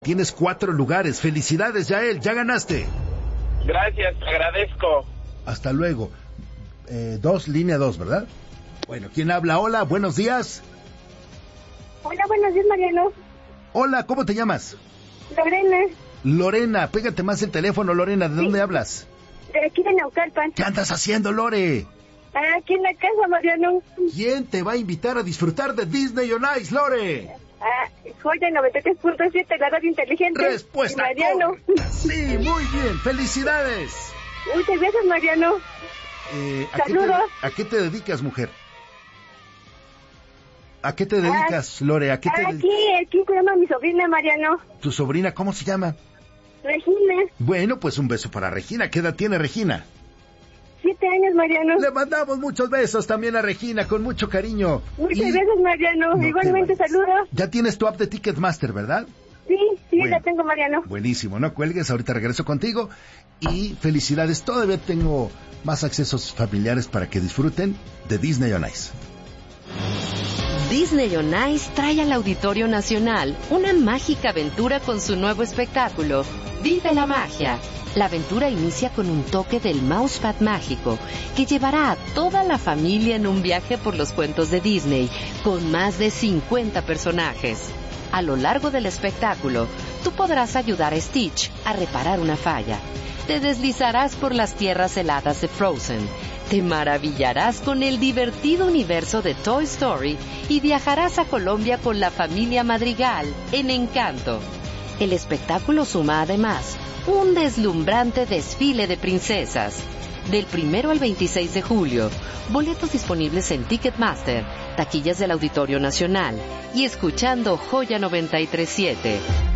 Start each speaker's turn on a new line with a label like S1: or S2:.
S1: Tienes 4 lugares. Felicidades, Yael, ya ganaste.
S2: Gracias, te agradezco.
S1: Hasta luego. 2, línea 2, ¿verdad? Bueno, ¿quién habla? Hola, buenos días.
S3: Hola, buenos días, Mariano.
S1: Hola, ¿cómo te llamas?
S3: Lorena.
S1: Lorena, pégate más el teléfono, Lorena. ¿De dónde hablas?
S3: De aquí de Naucalpan.
S1: ¿Qué andas haciendo, Lore?
S3: Aquí en la casa, Mariano.
S1: ¿Quién te va a invitar a disfrutar de Disney on Ice, Lore?
S3: Joya 93.7, la radio inteligente.
S1: Respuesta
S3: Mariano.
S1: Sí, muy bien. ¡Felicidades!
S3: Muchas gracias, Mariano. Saludos.
S1: ¿A qué te dedicas, mujer? ¿A qué te dedicas, Lore?
S3: Aquí cuidando a mi sobrina, Mariano.
S1: ¿Tu sobrina cómo se llama?
S3: Regina.
S1: Bueno, pues un beso para Regina. ¿Qué edad tiene Regina?
S3: 7 años, Mariano.
S1: Le mandamos muchos besos también a Regina, con mucho cariño.
S3: Muchas gracias, Mariano. No, igualmente, saludos.
S1: Ya tienes tu app de Ticketmaster, ¿verdad?
S3: Sí, bueno, la tengo, Mariano.
S1: Buenísimo, no cuelgues, ahorita regreso contigo. Y felicidades, todavía tengo más accesos familiares para que disfruten de Disney on Ice.
S4: Disney on Ice trae al Auditorio Nacional una mágica aventura con su nuevo espectáculo, Vive la Magia. La aventura inicia con un toque del Mousepad mágico que llevará a toda la familia en un viaje por los cuentos de Disney con más de 50 personajes. A lo largo del espectáculo, tú podrás ayudar a Stitch a reparar una falla. Te deslizarás por las tierras heladas de Frozen. Te maravillarás con el divertido universo de Toy Story y viajarás a Colombia con la familia Madrigal en Encanto. El espectáculo suma además un deslumbrante desfile de princesas. Del 1 al 26 de julio, boletos disponibles en Ticketmaster, taquillas del Auditorio Nacional y escuchando Joya 93.7.